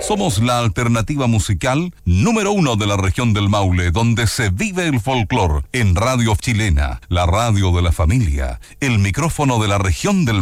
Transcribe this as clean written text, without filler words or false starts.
Somos la alternativa musical número 1 de la región del Maule, donde se vive el folclore. En Radio Chilena, la radio de la familia, el micrófono de la región del